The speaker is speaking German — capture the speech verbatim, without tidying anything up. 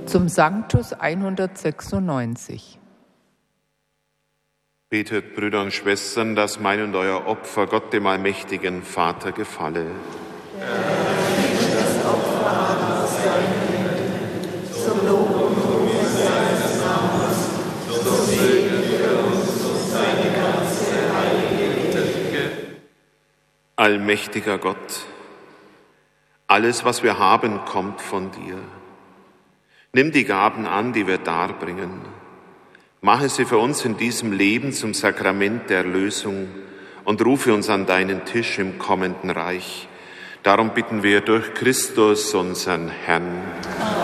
Zum Sanctus hundertsechsundneunzig. Betet, Brüder und Schwestern, dass mein und euer Opfer Gott, dem allmächtigen Vater, gefalle. Das Opfer sein, zum Lob und Ruhm seines Namens, zum Segen für uns und seine ganze heilige Kirche. Allmächtiger Gott, alles, was wir haben, kommt von dir. Nimm die Gaben an, die wir darbringen. Mache sie für uns in diesem Leben zum Sakrament der Erlösung und rufe uns an deinen Tisch im kommenden Reich. Darum bitten wir durch Christus, unseren Herrn.